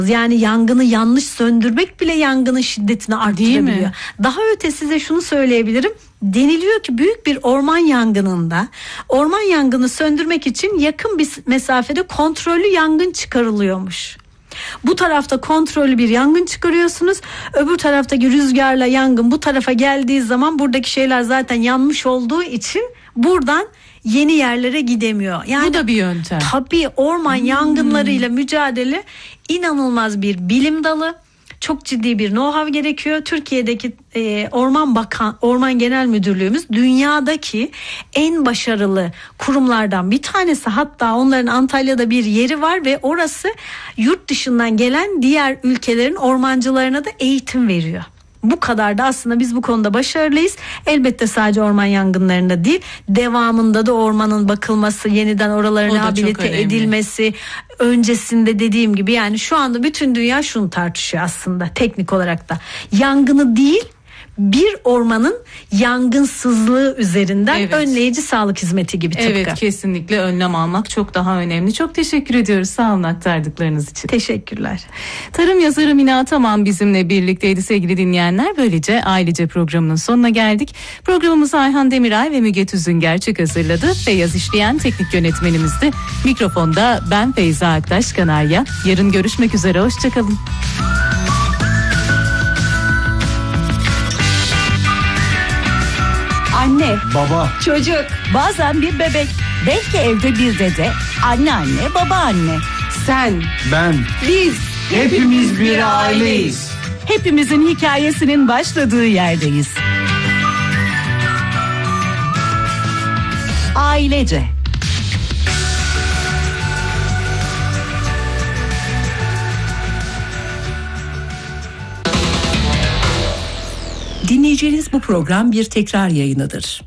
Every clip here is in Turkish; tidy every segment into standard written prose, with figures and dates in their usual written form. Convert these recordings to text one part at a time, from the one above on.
Yani yangını yanlış söndürmek bile yangının şiddetini arttırabiliyor. Daha öte size şunu söyleyebilirim. Deniliyor ki büyük bir orman yangınında orman yangını söndürmek için yakın bir mesafede kontrollü yangın çıkarılıyormuş. Bu tarafta kontrollü bir yangın çıkarıyorsunuz. Öbür taraftaki rüzgarla yangın bu tarafa geldiği zaman buradaki şeyler zaten yanmış olduğu için buradan yeni yerlere gidemiyor. Yani bu da bir yöntem. Tabii orman yangınlarıyla mücadele inanılmaz bir bilim dalı. Çok ciddi bir know-how gerekiyor. Türkiye'deki Orman Genel Müdürlüğümüz dünyadaki en başarılı kurumlardan bir tanesi. Hatta onların Antalya'da bir yeri var ve orası yurt dışından gelen diğer ülkelerin ormancılarına da eğitim veriyor. Bu kadar da aslında biz bu konuda başarılıyız. Elbette sadece orman yangınlarında değil, devamında da ormanın bakılması, yeniden oraların rehabilite edilmesi, öncesinde dediğim gibi yani şu anda bütün dünya şunu tartışıyor aslında teknik olarak da. Yangını değil, bir ormanın yangınsızlığı üzerinden önleyici sağlık hizmeti gibi tıpkı. Evet, kesinlikle önlem almak çok daha önemli. Çok teşekkür ediyoruz sağ olun aktardıklarınız için. Teşekkürler. Tarım yazarı Mine Ataman bizimle birlikteydi sevgili dinleyenler. Böylece Ailece programının sonuna geldik. Programımızı Ayhan Demiray ve Müge Tüzünger hazırladı. Beyaz işleyen teknik yönetmenimizdi. Mikrofonda ben Feyza Aktaş Kanarya. Yarın görüşmek üzere, hoşçakalın. Anne, baba, çocuk, bazen bir bebek, belki evde bir dede, anneanne, babaanne. Sen, ben, biz, hepimiz bir aileyiz. Hepimizin hikayesinin başladığı yerdeyiz. Ailece. Dinleyeceğiniz bu program bir tekrar yayınıdır.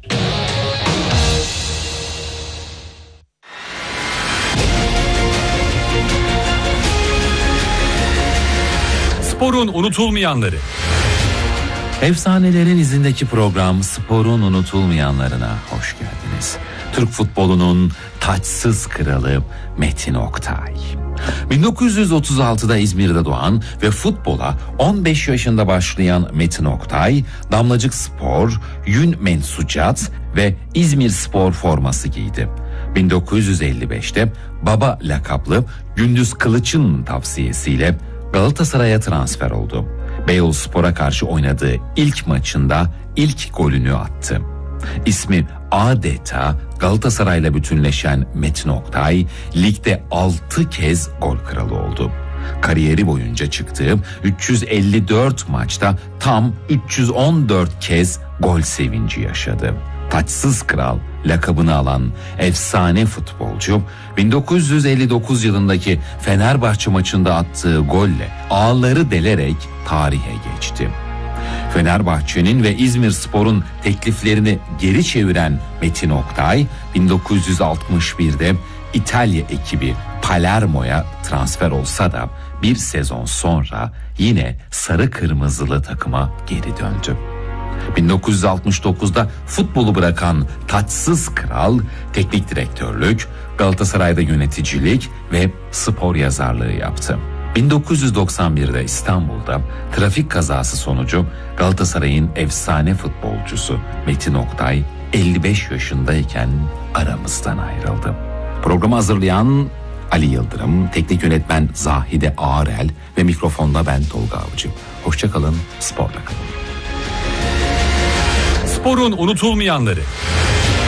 Sporun unutulmayanları. Efsanelerin izindeki program Sporun unutulmayanlarına hoş geldiniz. Türk futbolunun taçsız kralı Metin Oktay. 1936'da İzmir'de doğan ve futbola 15 yaşında başlayan Metin Oktay, Damlacıkspor, Yün Mensucat ve İzmirspor forması giydi. 1955'te baba lakaplı Gündüz Kılıç'ın tavsiyesiyle Galatasaray'a transfer oldu. Beyoğluspor'a karşı oynadığı ilk maçında ilk golünü attı. İsmi adeta Galatasaray'la bütünleşen Metin Oktay, ligde 6 kez gol kralı oldu. Kariyeri boyunca çıktığı 354 maçta tam 314 kez gol sevinci yaşadı. Taçsız kral lakabını alan efsane futbolcu 1959 yılındaki Fenerbahçe maçında attığı golle ağları delerek tarihe geçti. Fenerbahçe'nin ve İzmirspor'un tekliflerini geri çeviren Metin Oktay 1961'de İtalya ekibi Palermo'ya transfer olsa da bir sezon sonra yine sarı kırmızılı takıma geri döndü. 1969'da futbolu bırakan taçsız kral teknik direktörlük, Galatasaray'da yöneticilik ve spor yazarlığı yaptı. 1991'de İstanbul'da trafik kazası sonucu Galatasaray'ın efsane futbolcusu Metin Oktay 55 yaşındayken aramızdan ayrıldı. Programı hazırlayan Ali Yıldırım, teknik yönetmen Zahide Ağarel ve mikrofonda ben Tolga Avcı. Hoşça kalın, sporla kalın. Sporun unutulmayanları.